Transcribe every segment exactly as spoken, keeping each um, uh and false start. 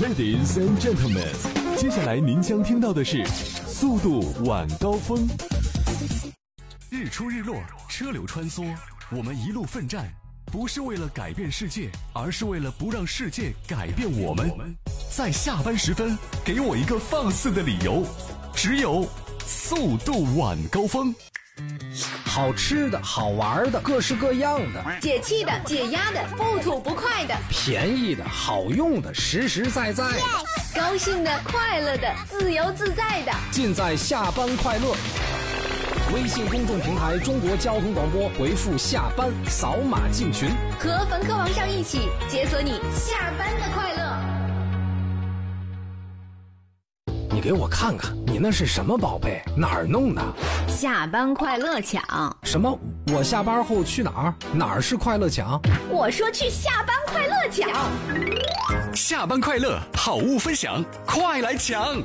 Ladies and gentlemen， 接下来您将听到的是速度晚高峰。日出日落，车流穿梭，我们一路奋战，不是为了改变世界，而是为了不让世界改变我们。在下班时分，给我一个放肆的理由，只有速度晚高峰。 好吃的好玩的各式各样的， 解气的解压的不吐不快的， 便宜的好用的实实在在的， yes! 高兴的快乐的自由自在的， 尽在下班快乐。微信公众平台中国交通广播，回复下班扫码进群， 和冯科王上一起解锁你下班的快乐。 你给我看看，你那是什么宝贝？哪儿弄的？ 下班快乐抢。 什么？我下班后去哪儿？哪儿是快乐抢？ 我说去下班快乐抢。 下班快乐，好物分享，快来抢！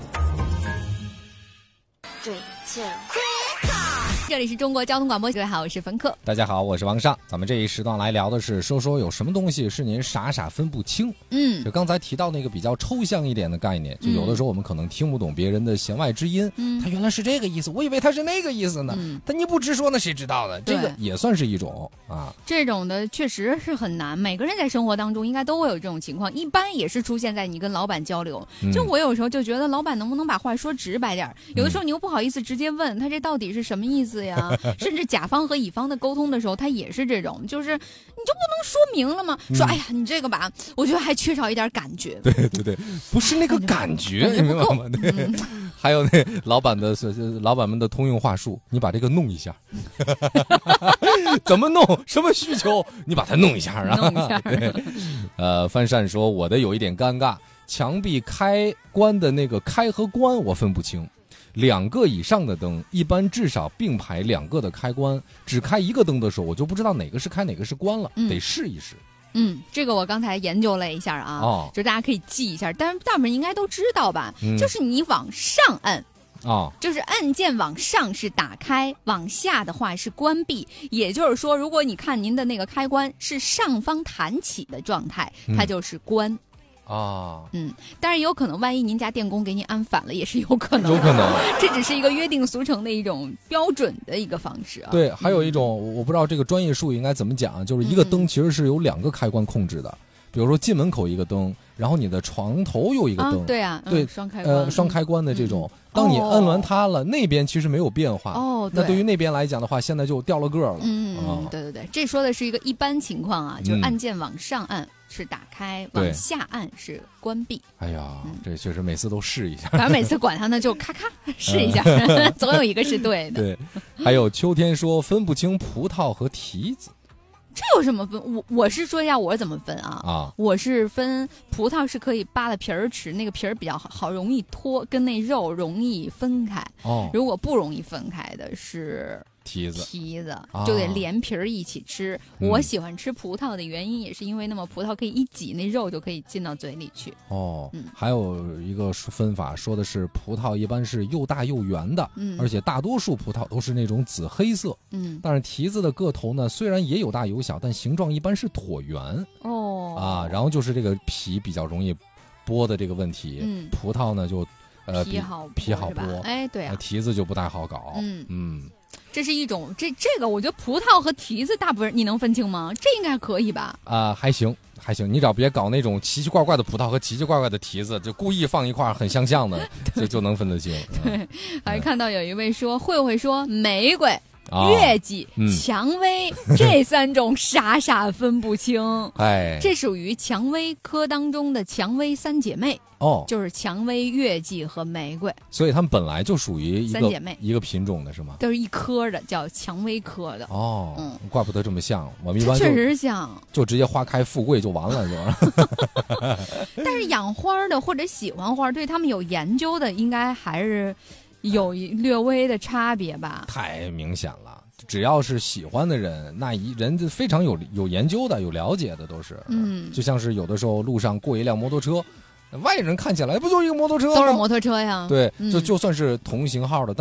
对劲。 这里是中国交通广播，各位好，我是冯克。 大家好，我是王尚。咱们这一时段来聊的是，说说有什么东西是您傻傻分不清。 嗯， 就刚才提到那个比较抽象一点的概念，就有的时候我们可能听不懂别人的弦外之音，嗯，他原来是这个意思，我以为他是那个意思呢。嗯，但你不直说，那谁知道呢？这个也算是一种啊。 这种的确实是很难，每个人在生活当中应该都会有这种情况，一般也是出现在你跟老板交流。嗯、就我有时候就觉得，老板能不能把话说直白点？有的时候你又不好意思直接问他这到底是什么意思呀？甚至甲方和乙方的沟通的时候，他也是这种，就是你就不能说明了吗？嗯、说哎呀，你这个吧，我觉得还缺少一点感觉。 对对对，不是那个感觉，你明白吗？对，嗯、还有那老板的老板们的通用话术，你把这个弄一下，怎么弄？什么需求？你把它弄一下啊！ 弄一下。 对，呃，范善说我的有一点尴尬，墙壁开关的那个开和关我分不清。两个以上的灯，一般至少并排两个的开关，只开一个灯的时候，我就不知道哪个是开哪个是关了，嗯、得试一试。 嗯，这个我刚才研究了一下啊，哦、就大家可以记一下，但是大部分人应该都知道吧？嗯、就是你往上摁。 哦， 就是按键往上是打开，往下的话是关闭。也就是说，如果你看您的那个开关是上方弹起的状态，它就是关。 啊， 嗯，但是有可能万一您家电工给你按反了，也是有可能， 有可能， 这只是一个约定俗成的一种标准的一个方式啊。 对，还有一种、嗯、我不知道这个专业术语应该怎么讲，就是一个灯其实是有两个开关控制的，嗯、比如说进门口一个灯，然后你的床头有一个灯， 啊对啊， 对， 嗯、双开关， 呃，双开关的这种。嗯当你摁完它了，哦、那边其实没有变化。哦，对，那对于那边来讲的话，现在就掉了个了。 嗯，哦、对对对，这说的是一个一般情况啊，就是按键往上按是打开，嗯、往下按是关闭。 哎呀，嗯、这确实每次都试一下。 反正每次管它呢，就咔咔试一下，嗯、总有一个是对的。 对，还有秋天说分不清葡萄和提子。 这有什么分？我我是说一下我怎么分啊？啊，我是分葡萄是可以扒了皮儿吃，那个皮儿比较好，好容易脱，跟那肉容易分开。哦，如果不容易分开的是提子， 提子就得连皮儿一起吃。啊、我喜欢吃葡萄的原因也是因为，那么葡萄可以一挤，那肉就可以进到嘴里去。 哦，嗯，还有一个分法说的是葡萄一般是又大又圆的，嗯，而且大多数葡萄都是那种紫黑色，嗯，但是提子的个头呢，虽然也有大有小，但形状一般是椭圆。哦，啊，然后就是这个皮比较容易剥的这个问题，嗯，葡萄呢就呃皮好皮好剥， 哎，对啊， 提子就不太好搞，嗯嗯。这是一种，这这个我觉得葡萄和提子大部分你能分清吗？这应该可以吧？ 啊、呃，还行还行，你只要别搞那种奇奇怪怪的葡萄和奇奇怪怪的提子，就故意放一块很相像的，就就能分得清。 对，嗯、还看到有一位说，慧慧说玫瑰。月季、哦嗯、蔷薇这三种傻傻分不清，哎，这属于蔷薇科当中的蔷薇三姐妹哦，就是蔷薇、月季和玫瑰， 所以它们本来就属于一个三姐妹一个品种的是吗？ 都是一科的，叫蔷薇科的哦，嗯，怪不得这么像，我们一般确实像， 就直接花开富贵就完了就。 但是养花的或者喜欢花，对他们有研究的，应该还是。有略微的差别吧， 太明显了。只要是喜欢的人，那一人非常有有研究的、有了解的，都是。嗯，就像是有的时候路上过一辆摩托车，外人看起来不就一个摩托车吗？ 都是摩托车呀。 对，嗯、就就算是同型号的。